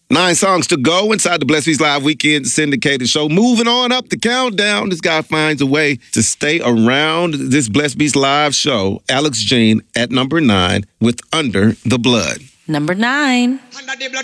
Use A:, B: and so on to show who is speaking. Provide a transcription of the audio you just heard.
A: 9 songs to go inside the Blessed Beats Live Weekend syndicated show. Moving on up the countdown. This guy finds a way to stay around this Blessed Beats Live show. Alex Jean at number 9 with Under the Blood.
B: Number 9.